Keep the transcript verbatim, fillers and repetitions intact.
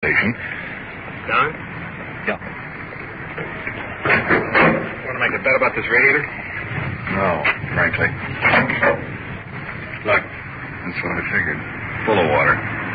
station. Don? Yeah. Want to make a bet about this radiator? No, frankly. Look, that's what I figured. Full of water.